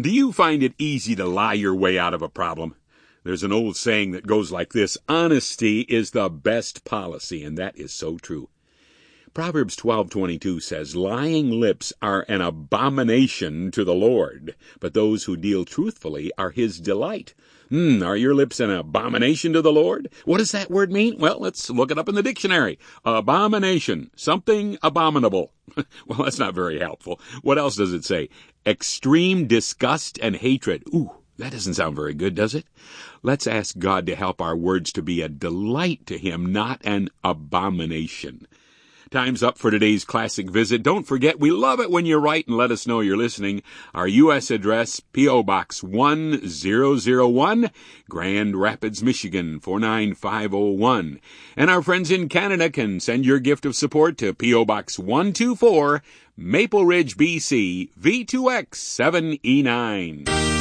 Do you find it easy to lie your way out of a problem? There's an old saying that goes like this: honesty is the best policy, and that is so true. Proverbs 12:22 says, lying lips are an abomination to the Lord, but those who deal truthfully are his delight. Are your lips an abomination to the Lord? What does that word mean? Well, let's look it up in the dictionary. Abomination, something abominable. Well, that's not very helpful. What else does it say? Extreme disgust and hatred. That doesn't sound very good, does it? Let's ask God to help our words to be a delight to him, not an abomination. Time's up for today's classic visit. Don't forget, we love it when you write and let us know you're listening. Our U.S. address, P.O. Box 1001, Grand Rapids, Michigan 49501. And our friends in Canada can send your gift of support to P.O. Box 124, Maple Ridge, BC, V2X7E9.